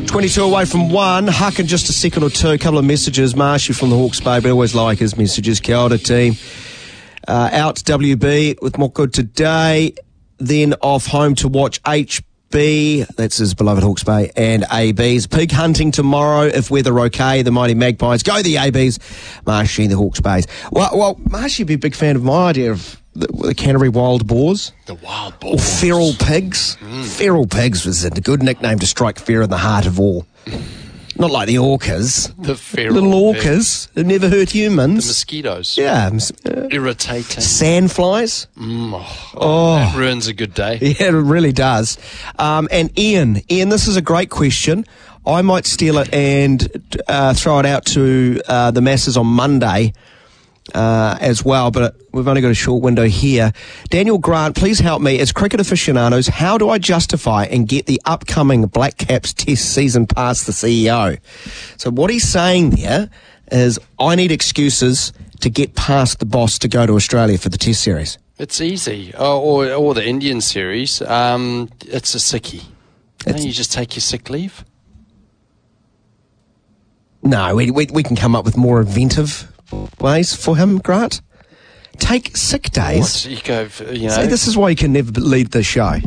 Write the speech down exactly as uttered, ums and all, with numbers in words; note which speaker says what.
Speaker 1: twenty-two away from one. Huck in just a second or two. A couple of messages. Marshy from the Hawke's Bay, but I always like his messages. Kia ora, team. Uh, out to W B with more good today. Then off home to watch H B. That's his beloved Hawke's Bay. And A Bs. Pig hunting tomorrow if weather okay. The mighty Magpies. Go the A Bs. Marshy, the Hawke's Bays. Well, well Marshy would be a big fan of my idea of the, the Canterbury Wild Boars.
Speaker 2: The Wild Boars.
Speaker 1: Or feral pigs. Mm. Feral pigs was a good nickname to strike fear in the heart of all. Not like the orcas.
Speaker 2: The feral
Speaker 1: Little orcas who never hurt humans.
Speaker 2: The mosquitoes.
Speaker 1: Yeah. Uh,
Speaker 2: Irritating.
Speaker 1: Sandflies.
Speaker 2: Mm, oh,
Speaker 1: oh.
Speaker 2: That ruins a good day.
Speaker 1: Yeah, it really does. Um, and Ian. Ian, this is a great question. I might steal it and uh, throw it out to uh, the masses on Monday. Uh, as well, but we've only got a short window here. Daniel Grant, please help me. As cricket aficionados, how do I justify and get the upcoming Black Caps test season past the C E O? So what he's saying there is I need excuses to get past the boss to go to Australia for the test series.
Speaker 2: It's easy. Oh, or, or the Indian series. Um, it's a sickie. Don't you just take your sick leave?
Speaker 1: No, we, we, we can come up with more inventive ways for him, Grant. Take sick days.
Speaker 2: What? You go, you know.
Speaker 1: See, this is why you can never lead the show.